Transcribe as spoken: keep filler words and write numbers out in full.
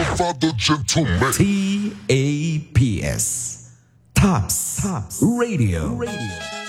for the gentleman. T A P S. Tops. Tops. Radio. Radio.